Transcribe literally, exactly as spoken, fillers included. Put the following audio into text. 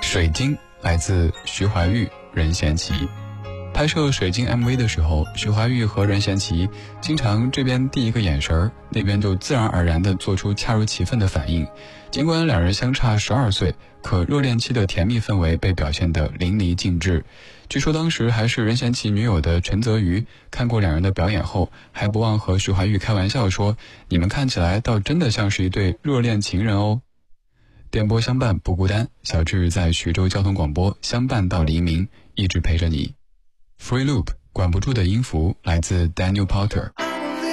水晶来自徐怀钰、任贤齐。拍摄水晶 M V 的时候，徐怀钰和任贤齐经常这边递一个眼神，那边就自然而然地做出恰如其分的反应。尽管两人相差十二岁，可热恋期的甜蜜氛围被表现得淋漓尽致。据说当时还是任贤齐女友的陈泽瑜看过两人的表演后，还不忘和徐怀钰开玩笑说：“你们看起来倒真的像是一对热恋情人哦。”电波相伴不孤单，小智在徐州交通广播相伴到黎明，一直陪着你。Free Loop 管不住的音符来自 Daniel Porter。